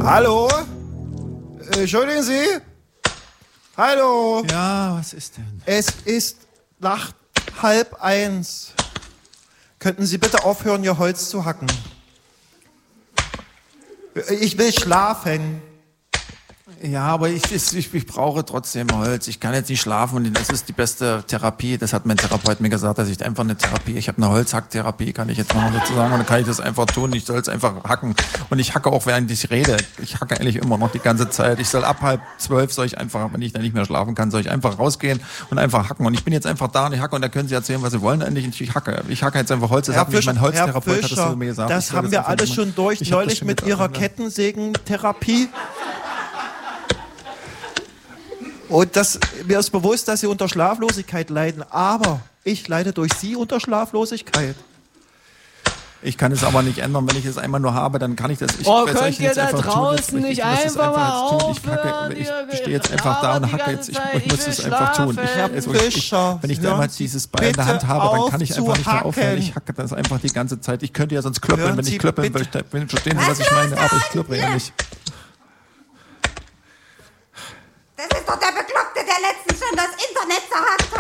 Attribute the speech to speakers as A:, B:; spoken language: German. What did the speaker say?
A: Hallo? Entschuldigen Sie? Hallo?
B: Ja, was ist denn?
A: Es ist nach 12:30. Könnten Sie bitte aufhören, Ihr Holz zu hacken? Ich will schlafen.
B: Ja, aber ich brauche trotzdem Holz. Ich kann jetzt nicht schlafen und das ist die beste Therapie. Das hat mein Therapeut mir gesagt, dass ich einfach eine Therapie, ich habe eine Holzhacktherapie, kann ich jetzt mal dazu sagen. Und dann kann ich das einfach tun. Ich soll es einfach hacken. Und ich hacke auch, während ich rede. Ich hacke eigentlich immer noch die ganze Zeit. Ich soll ab 11:30 soll ich einfach, wenn ich dann nicht mehr schlafen kann, soll ich einfach rausgehen und einfach hacken. Und ich bin jetzt einfach da und ich hacke und da können Sie erzählen, was Sie wollen. Endlich, ich hacke jetzt einfach Holz. Das hat mich mein Holztherapeut hat das so mir gesagt.
A: Das haben wir alles schon durch, neulich mit Ihrer Kettensägentherapie. Und mir ist bewusst, dass Sie unter Schlaflosigkeit leiden, aber ich leide durch Sie unter Schlaflosigkeit.
B: Ich kann es aber nicht ändern, wenn ich es einmal nur habe, dann kann ich das.
C: Könnt ihr da draußen nicht einfach mal aufhören?
B: Ich stehe jetzt einfach da und hacke jetzt. Ich muss es einfach tun. Wenn ich da mal dieses Bein in der Hand habe, dann kann ich einfach nicht mehr aufhören. Ich hacke das einfach die ganze Zeit. Ich könnte ja sonst klöppeln, wenn ich klöppeln will. Verstehen Sie, was ich meine? Aber ich klöppel ja nicht.
D: Das ist doch der Bekloppte, der letztens schon das Internet zerhackt hat.